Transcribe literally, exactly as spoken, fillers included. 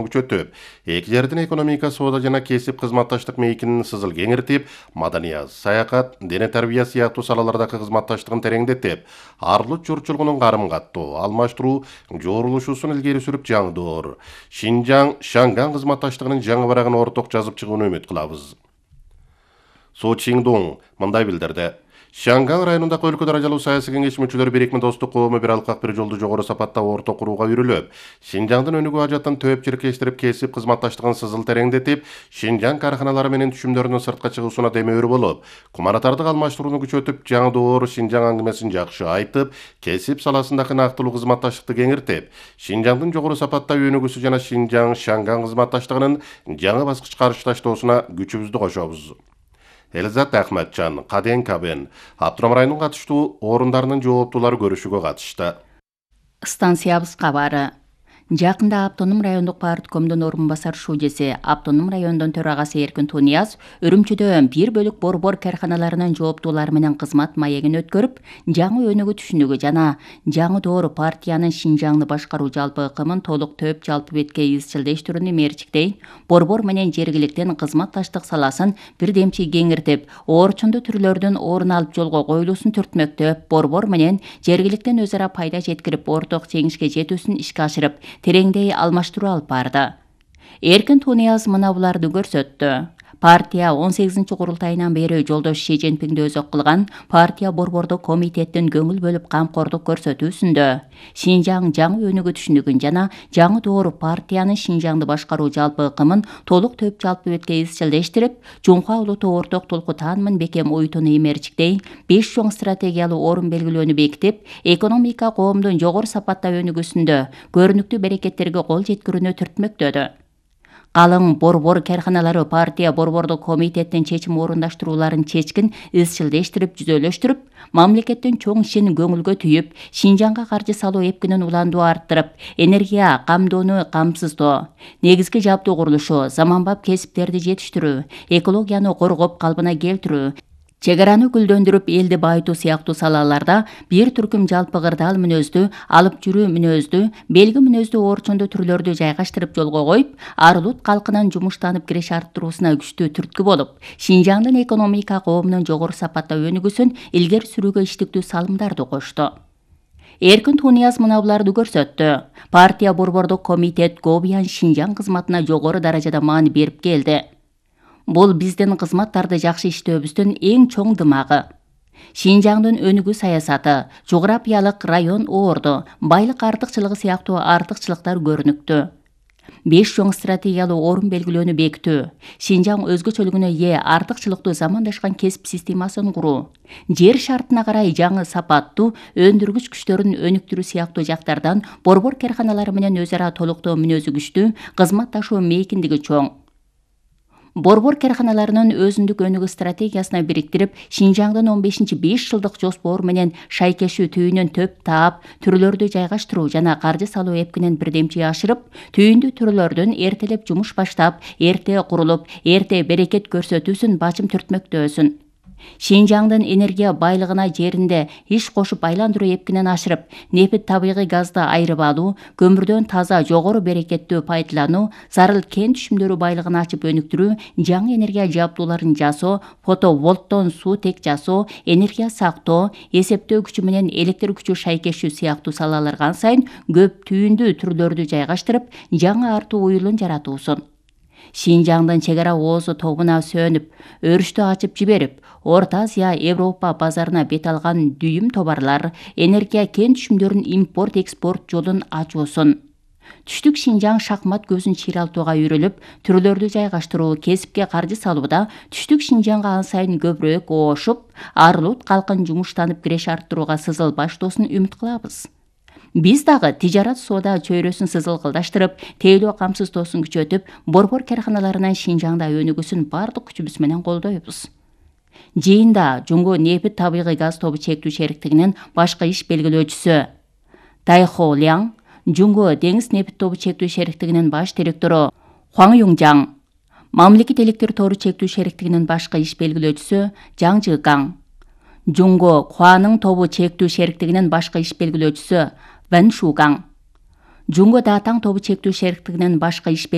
күчөтүп, эки жердин экономика, соода жана кесип кызматташтык мейкинин сызыл кеңиртип, маданият, саякат, дене тарбия сыяктуу салалардагы кызматташтыгын тереңдетип, арлык журтчулугунун карым-каттоо, алмаштыруу жоорулушуусун илгери сүрүп жаңдоор, Шинжаң Шанган кызматташтыгынын жаңы барагын орток жазып чыгууну үмүт кылабыз. Су Чиндун мындай билдирди. Шанган районундагы өлкө даражалуу саясий кеңеш мүчөлөрү бирикме достук коому бир алкак бир жолду жогору сапатта орто курууга үрүлүп, Шинжаңдын өнүгүү ажатын төп чиркештирип, кесип кызматташтыгын сызыл тереңдетип, Шинжаң карханалары менен түшүмдөрүнүн сыртка чыгуусуна демөөр болуп, куманатардык алмаштырууну күчөтүп, жаңдоор Шинжаң аңгемесин жакшы айтып, кесип саласындагы нактылуу кызматташтыкты кеңиртип, Шинжаңдын жогору сапатта өнүгүүсү жана Шинжаң Шанган кызматташтыгынын жаңы баскыч карышташтоосуна күчүбүздү кошобуз. Элизат Ахматжан, Каден Кабен, Автоном районунун катыштуу орундарынын жооптуулары көрүшүүгө катышты. Станциябыз кабары. Жакында Автоном райондук парткомдун орун басар шуудеси, Автоном райондун төрагасы Эркин Тунияз Үрүмчүдө бир бөлүк борбор карханаларынын жооптуулары менен кызмат маегин өткөрүп, жаңы өнүгүү түшүнүгү жана жаңы доор партиянын Шинжаңды башкаруу жалпы ыкымын толук төп жалпы бетке изчилдештирүүнү мерчиктей, борбор менен жергиликтин кызматташтык саласын бирдемчи кеңиртип, оорчундуу түрлөрдүн орун алып жолго коюлуусун түртмөктөп, борбор менен жергиликтин өз ара пайда жеткирип, орток жеңишке жетүүсүн ишке ашырып, тереңдей алмаштыруу алып барды. Эркин Тунияз мына буларды көрсөттү. Партия он сегизинчи курултайынан бери жолдош Ши Цзиньпинди өзөк кылган партия борбордук комитеттин көңүл бөлүп камкордук көрсөтүүсүндө Шинжаң жаңы өнүгүү түшүнүгүн жана жаңы доор партиянын Шинжаңды башкаруу жалпы ыкымын толук төп жалпы бетке изчилдештирип, Жумха улуттуу орток толку таанымын бекем уютууну имерчиктей, беш чоң стратегиялуу орун белгилөөнү бекитип, экономика коомдун жогору сапатта өнүгүүсүндө көрүнүктүү берекеттерге кол жеткирүүнү түртмөктөдү. Калың борбор карханалары партия борбордук комитеттин чечим орундаштырууларын чечкин изчилдештирип, жүзөлөштүрүп, мамлекеттин чоң ишин көңүлгө түйүп, Шинжаңга каржы салуу эпкинин уландуу арттырып, энергия камдоону камсыздоо, негизги жабдуу курулушу, заманбап кесиптерди жетиштирүү, экологияны коргоп калпына келтирүү, чек араны гүлдөндүрүп, элди байытуу сыяктуу салаларда бир түркүм жалпы кырдаал мүнөздүү, алып жүрүү мүнөздүү, белги мүнөздүү оорчундуу түрлөрдү жайгаштырып жолго коюп, ар улут калкынын жумуштанып киреш арттыруусуна күчтүү түрткү болуп, Шинжаңдын экономика коомунун жогору сапатта өнүгүүсүн илгери сүрүүгө иштиктүү салымдарды кошту. Эркин Тунияз мына буларды көрсөттү. Партия борбордук комитет Гобиян Шинжаң кызматына жогору даражада маани берип келди. Бул биздин кызматтарды жакшы иштөөбүздүн эң чоң дымагы. Шинжаңдын өнүгүү саясаты, жографиялык район оорду, байлык артыкчылыгы сыяктуу артыкчылыктар көрүнүктүү. Беш чоң стратегиялуу орун белгилөөнү бекитүү, Шинжаң өзгөчөлүгүнө ээ артыкчылыктуу замандашкан кесип системасын куруу, жер шартына карай жаңы сапаттуу өндүргүч күчтөрүн өнүктүрүү сыяктуу жактардан борбор карханалары менен өз ара толуктоо мүнөзү күчтүү, кызматташуу мейкиндиги чоң. Борбор карханаларынын өзүндүк өнүгүү стратегиясына бириктирип, Шинжаңдын он бешинчи беш жылдык жоспор менен шайкешүү түйүнүн төп таап, түрлөрдү жайгаштыруу жана каржы салуу эпкинин бирдемчи ашырып, түйүндүү түрлөрдүн эртелеп жумуш баштап, эрте курулуп, эрте берекет көрсөтүүсүн бачым түртмөктөөсүн. Шинжаңдын энергия байлыгына жеринде иш кошуп айландыруу эпкинин ашырып, нефт табигый газды айырып алуу, көмүрдөн таза жогору берекеттүү пайдалануу, зарыл кен түшүмдөрү байлыгын ачып өнүктүрүү, жаңы энергия жабдууларын жасоо, фотоволттон суутек жасоо, энергия сактоо, эсептөө күчү менен электр күчү шайкешүү сыяктуу салаларга ансайын көп түйүндүү түрлөрдү жайгаштырып, жаңы артуу уюлун жаратуусун. Шинжаңдын чек ара оозу тобуна сөнүп, өрүштү ачып жиберип, Орто Азия, Европа базарына бет алган дүйүм товарлар, энергия кен түшүмдөрүн импорт-экспорт жолун ачуусун. Түштүк Шинжаң шахмат көзүн чыйралтууга үйрөлүп, түрлөрдү жайгаштыруу, кесипке каржы салууда Түштүк Шинжаңга ансайын көбүрөөк оошуп, ар улут калкын жумуштанып киреш арттырууга сызыл баштоосун үмүт кылабыз. Биз дагы тижарат соода чөйрөсүн сызыл кылдаштырып, тейлөө камсыздоосун күчөтүп, борбор карханаларынын Шинжаңда өнүгүүсүн бардык күчүбүз менен колдойбуз. Жыйында Жумго нефт табигый газ тобу чектүү шериктигинин башкы иш белгилөөчүсү Тайхо Ляң, Жумго деңиз нефт тобу чектүү шериктигинин баш директору Хуаң Юңжаң, Мамлекет электр тору чектүү шериктигинин башкы иш белгилөөчүсү Жаң Жыгаң, Жумго Хуанын тобу чектүү шериктигинин башкы иш белгилөөчүсү Вэн Шугаң, Жумго Датаң тобу чектүү шериктигинин башкы иш